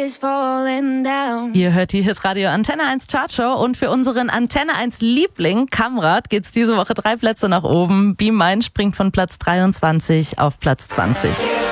is falling down. Ihr hört die Hitradio Antenne 1 Chartshow und für unseren Antenne 1 Liebling Kamrat geht's diese Woche 3 Plätze nach oben. Be Mine springt von Platz 23 auf Platz 20.